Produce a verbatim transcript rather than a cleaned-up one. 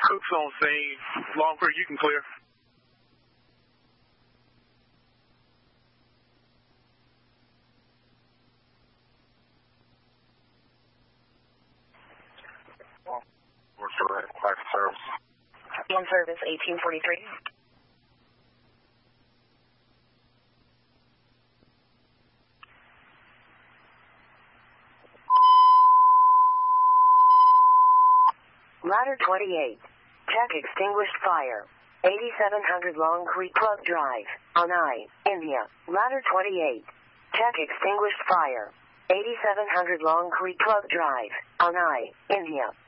Cook's on scene. Long Creek, you can clear. What's the right class service? On service, eighteen forty-three. Ladder twenty-eight. Check extinguished fire. eighty-seven hundred Long Creek Club Drive, on I, India. Ladder twenty-eight. Check extinguished fire. eighty-seven hundred Long Creek Club Drive, on I, India.